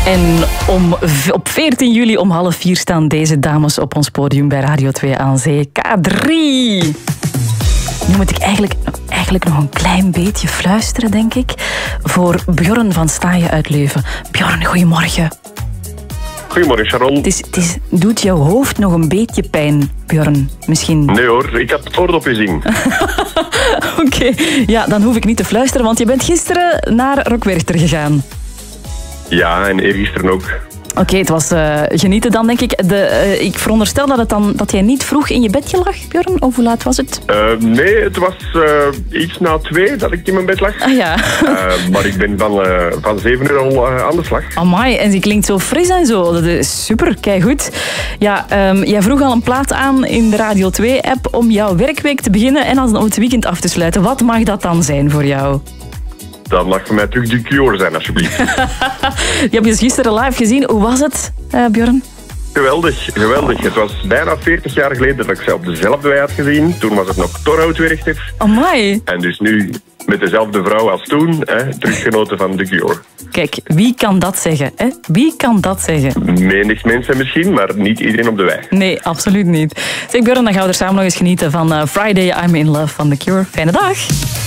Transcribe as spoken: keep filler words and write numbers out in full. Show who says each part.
Speaker 1: En om, op veertien juli om half vier staan deze dames op ons podium bij Radio twee aan Zee. K drie. Nu moet ik eigenlijk, eigenlijk nog een klein beetje fluisteren, denk ik, voor Bjorn van Staaien uit Leuven. Bjorn, goedemorgen.
Speaker 2: Goedemorgen, Sharon.
Speaker 1: Het, is, het is, doet jouw hoofd nog een beetje pijn, Bjorn? Misschien?
Speaker 2: Nee hoor, ik had het oordopjes in.
Speaker 1: Oké, okay. Ja, dan hoef ik niet te fluisteren, want je bent gisteren naar Rockwerchter gegaan.
Speaker 2: Ja, en eergisteren ook.
Speaker 1: Oké, okay, het was uh, genieten dan, denk ik. De, uh, ik veronderstel dat, het dan, dat jij niet vroeg in je bedje lag, Bjorn? Of hoe laat was het?
Speaker 2: Uh, nee, het was uh, iets na twee dat ik in mijn bed lag.
Speaker 1: Ah ja.
Speaker 2: uh, maar ik ben van, uh, van zeven uur al uh, aan de slag.
Speaker 1: Amai, en die klinkt zo fris en zo. Dat is super, keigoed. Ja, um, jij vroeg al een plaat aan in de Radio twee-app om jouw werkweek te beginnen en als het weekend af te sluiten. Wat mag dat dan zijn voor jou?
Speaker 2: Dat mag voor mij terug de Cure zijn, alsjeblieft.
Speaker 1: Je hebt je gisteren live gezien. Hoe was het, uh, Bjorn?
Speaker 2: Geweldig, geweldig. Het was bijna veertig jaar geleden dat ik ze op dezelfde wij had gezien. Toen was het nog Torhout-Werchter.
Speaker 1: Amai.
Speaker 2: En dus nu met dezelfde vrouw als toen, hè, teruggenoten van The Cure.
Speaker 1: Kijk, wie kan dat zeggen? Hè? Wie kan dat zeggen?
Speaker 2: Menig mensen misschien, maar niet iedereen op de weg.
Speaker 1: Nee, absoluut niet. Zeg Bjorn, dan gaan we er samen nog eens genieten van uh, Friday I'm in Love van The Cure. Fijne dag.